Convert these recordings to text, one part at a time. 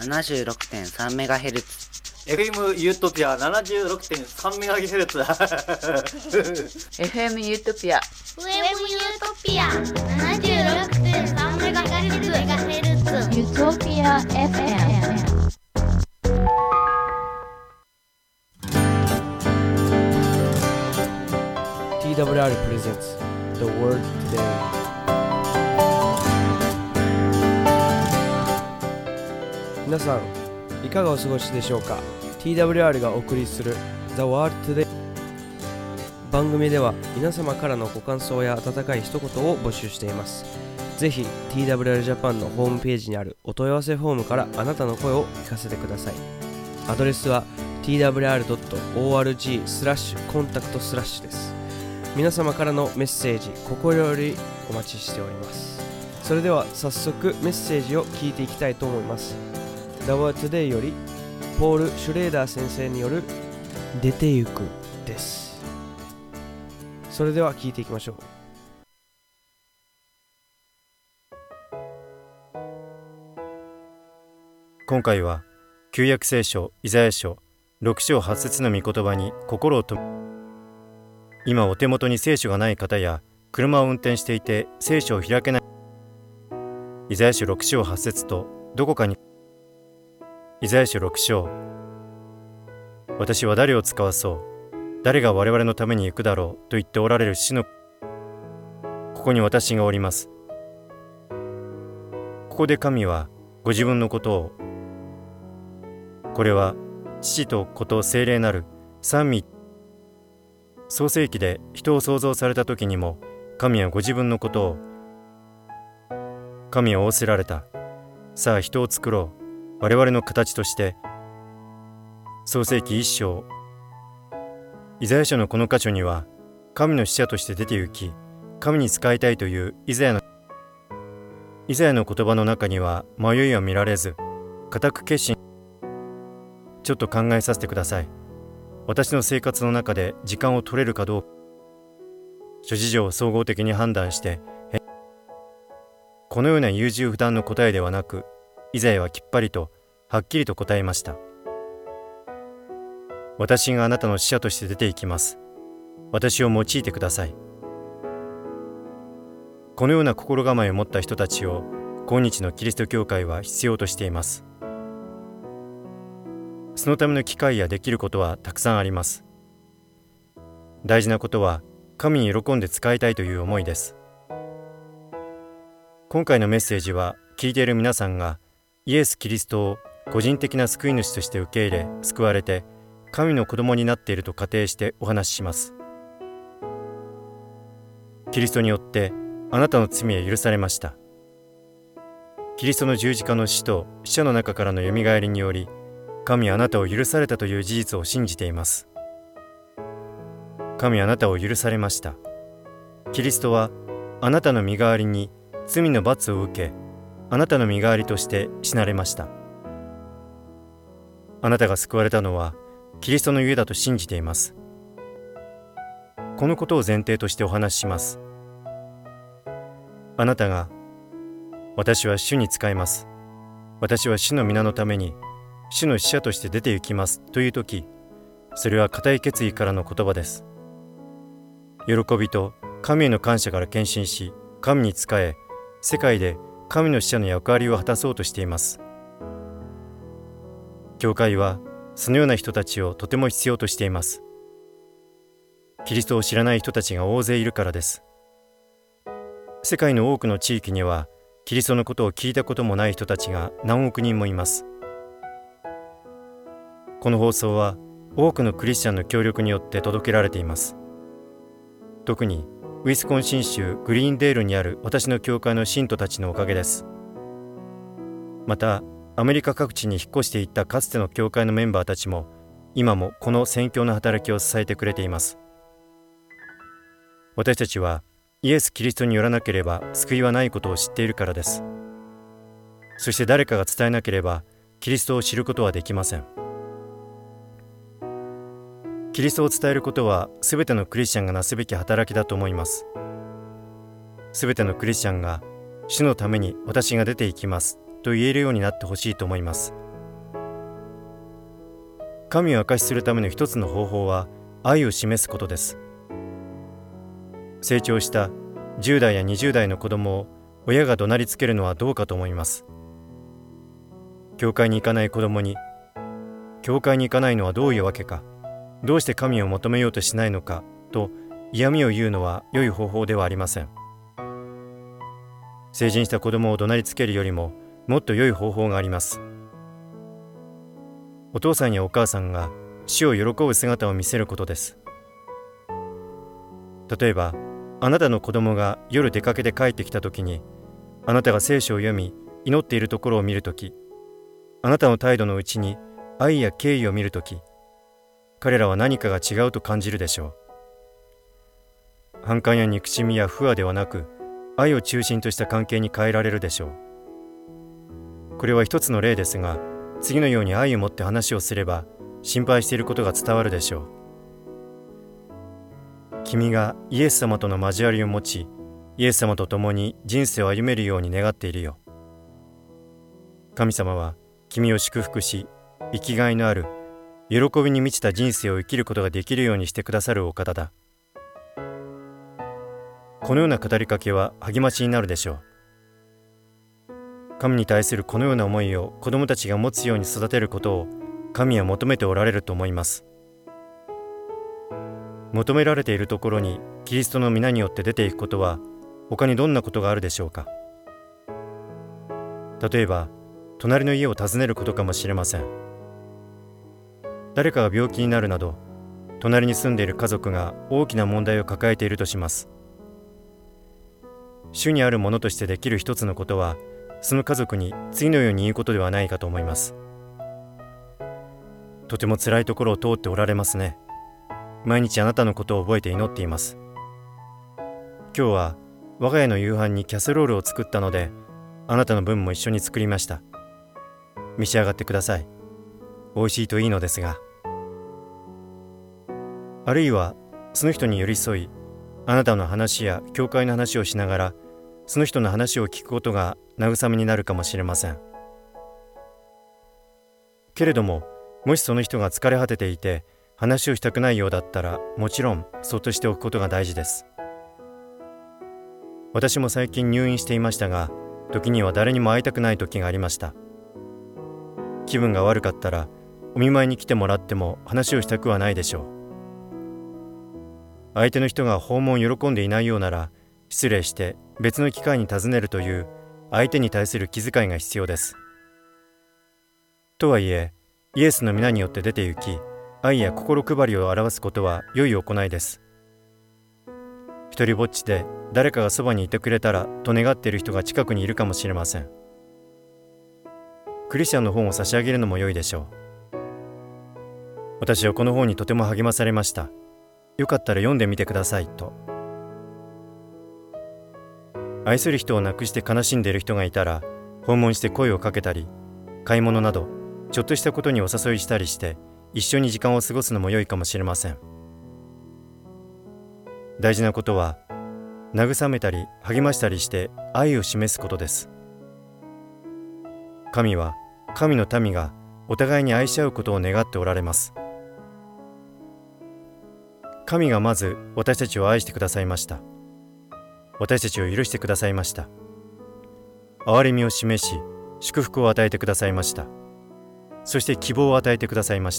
76.3MHz FM ユートピア 76.3MHz FM ユートピア FM ユートピア 76.3MHz ユートピア FM TWR プレゼンツ The Word Today。 皆さんいかがお過ごしでしょうか。 TWR がお送りする The Word Today 番組では皆様からのご感想や温かい一言を募集しています。ぜひ TWR ジャパンのホームページにあるお問い合わせフォームからあなたの声を聞かせてください。アドレスは twr.org/contact/ です。皆様からのメッセージ心よりお待ちしております。それでは早速メッセージを聞いていきたいと思います。 The Word Today よりポール・シュレーダー先生による出てゆくです。それでは聞いていきましょう。 今回は旧約聖書イザヤ書6章8節の御言葉に心を今お手元に聖書がない方や車を運転していて聖書を開けないイザヤ書6章8節とどこかにイザヤ書6章私は誰を使わそう誰が我々のために行くだろうと言っておられる主のここに私がおります。ここで神はご自分のことをこれは父と子と聖霊なる三位創世記で人を創造された時にも神はご自分のことを神は仰せられた。さあ人を作ろう我々の形として創世記1章イザヤ書のこの箇所には神の使者として出て行き神に仕えたいというイザヤの言葉の中には迷いは見られず固く決心ちょっと考えさせてください。私の生活の中で時間を取れるかどうか諸事情を総合的に判断してこのような優柔不断の答えではなくイザヤはきっぱりとはっきりと答えました。私があなたの使者として出て行きます。私を用いてください。このような心構えを持った人たちを今日のキリスト教会は必要としています。そのための機会やできることはたくさんあります。大事なことは神に喜んで仕えたいという思いです。今回のメッセージは聞いている皆さんがイエス・キリストを個人的な救い主として受け入れ救われて神の子供になっていると仮定してお話しします。キリストによってあなたの罪は許されました。キリストの十字架の死と死者の中からのよみがえりにより神はあなたを許されたという事実を信じています。神はあなたを許されました。キリストはあなたの身代わりに罪の罰を受けあなたの身代わりとして死なれました。あなたが救われたのはキリストのゆえだと信じています。このことを前提としてお話しします。あなたが私は主に仕えます。私は主の皆のために主の使者として出て行きますというとき、それは固い決意からの言葉です。喜びと神への感謝から献身し、神に仕え、世界で神の使者の役割を果たそうとしています。教会はそのような人たちをとても必要としています。キリストを知らない人たちが大勢いるからです。世界の多くの地域にはキリストのことを聞いたこともない人たちが何億人もいます。この放送は多くのクリスチャンの協力によって届けられています。特にウィスコンシン州グリーンデールにある私の教会の信徒たちのおかげです。またアメリカ各地に引っ越していったかつての教会のメンバーたちも今もこの宣教の働きを支えてくれています。私たちはイエス・キリストによらなければ救いはないことを知っているからです。そして誰かが伝えなければキリストを知ることはできません。キリストを伝えることはすべてのクリスチャンがなすべき働きだと思います。すべてのクリスチャンが主のために私が出ていきますと言えるようになってほしいと思います。 神を明かしするための一つの方法は愛を示すことです。成長した10代や20代の子供を親が怒鳴りつけるのはどうかと思います。教会に行かない子供に、教会に行かないのはどういうわけか、どうして神を求めようとしないのかと嫌味を言うのは良い方法ではありません。成人した子供を怒鳴りつけるよりももっと良い方法があります。お父さんやお母さんが主を喜ぶ姿を見せることです。例えば、あなたの子供が夜出かけて帰ってきたときに、あなたが聖書を読み祈っているところを見るとき、あなたの態度のうちに愛や敬意を見るとき、彼らは何かが違うと感じるでしょう。反感や憎しみや不和ではなく、愛を中心とした関係に変えられるでしょう。これは一つの例ですが、次のように愛を持って話をすれば、心配していることが伝わるでしょう。君がイエス様との交わりを持ち、イエス様と共に人生を歩めるように願っているよ。神様は君を祝福し、生きがいのある、喜びに満ちた人生を生きることができるようにしてくださるお方だ。このような語りかけは励ましになるでしょう。神に対するこのような思いを子供たちが持つように育てることを神は求めておられると思います。求められているところにキリストの皆によって出ていくことは他にどんなことがあるでしょうか。例えば、隣の家を訪ねることかもしれません。誰かが病気になるなど、隣に住んでいる家族が大きな問題を抱えているとします。主にあるものとしてできる一つのことは、その家族に次のように言うことではないかと思います。とても辛いところを通っておられますね。毎日あなたのことを覚えて祈っています。今日は我が家の夕飯にキャセロールを作ったので、あなたの分も一緒に作りました。召し上がってください。美味しいといいのですが。あるいはその人に寄り添い、あなたの話や教会の話をしながら、その人の話を聞くことが慰めになるかもしれません。けれども、もしその人が疲れ果てていて話をしたくないようだったら、もちろんそっとしておくことが大事です。私も最近入院していましたが、時には誰にも会いたくない時がありました。気分が悪かったらお見舞いに来てもらっても話をしたくはないでしょう。相手の人が訪問を喜んでいないようなら、失礼して別の機会に訪ねるという相手に対する気遣いが必要です。とはいえ、イエスの皆によって出て行き、愛や心配りを表すことは良い行いです。一人ぼっちで誰かがそばにいてくれたらと願っている人が近くにいるかもしれません。クリスチャンの本を差し上げるのも良いでしょう。私はこの本にとても励まされました。よかったら読んでみてくださいと。愛する人を亡くして悲しんでいる人がいたら、訪問して声をかけたり、買い物などちょっとしたことにお誘いしたりして一緒に時間を過ごすのも良いかもしれません。大事なことは、慰めたり励ましたりして愛を示すことです。神は神の民がお互いに愛し合うことを願っておられます。神がまず私たちを愛してくださいました。私たちを許してくださいました。憐れみを示し、祝福を与えてくださいました。そして希望を与えてくださいました。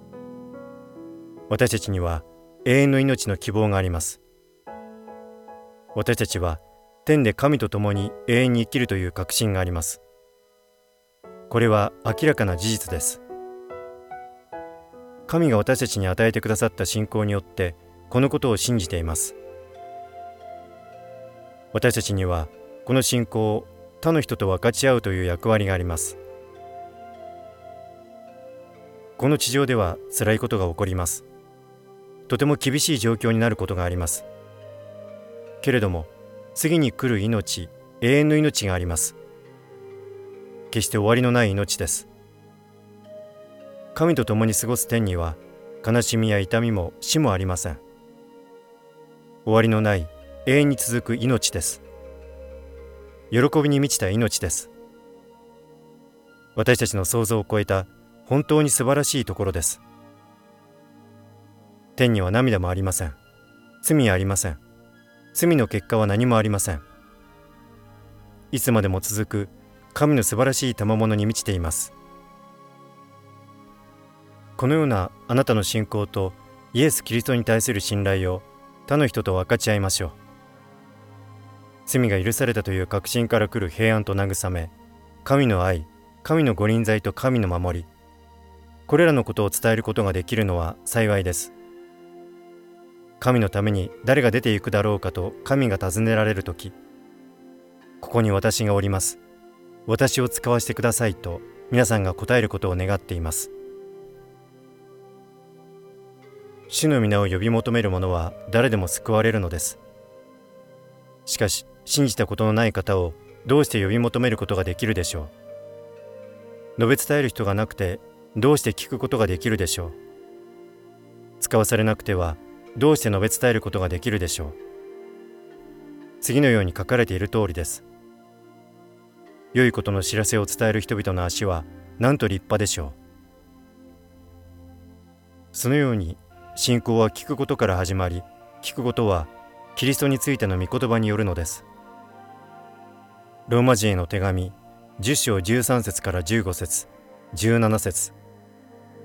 私たちには永遠の命の希望があります。私たちは天で神と共に永遠に生きるという確信があります。これは明らかな事実です。神が私たちに与えてくださった信仰によってこのことを信じています。私たちにはこの信仰を他の人と分かち合うという役割があります。この地上では辛いことが起こります。とても厳しい状況になることがあります。けれども、次に来る命、永遠の命があります。決して終わりのない命です。神と共に過ごす天には悲しみや痛みも死もありません。終わりのない永遠に続く命です。喜びに満ちた命です。私たちの想像を超えた本当に素晴らしいところです。天には涙もありません。罪はありません。罪の結果は何もありません。いつまでも続く神の素晴らしい賜物に満ちています。このようなあなたの信仰とイエス・キリストに対する信頼を他の人と分かち合いましょう。罪が許されたという確信から来る平安と慰め、神の愛、神の御臨在と神の守り、これらのことを伝えることができるのは幸いです。神のために誰が出ていくだろうかと神が尋ねられるとき、ここに私がおります。私を使わせてくださいと皆さんが答えることを願っています。主の皆を呼び求める者は誰でも救われるのです。しかし、信じたことのない方をどうして呼び求めることができるでしょう。述べ伝える人がなくてどうして聞くことができるでしょう。使わされなくてはどうして述べ伝えることができるでしょう。次のように書かれている通りです。良いことの知らせを伝える人々の足はなんと立派でしょう。そのように信仰は聞くことから始まり、聞くことはキリストについての御言葉によるのです。ローマ人への手紙10章13節から15節17節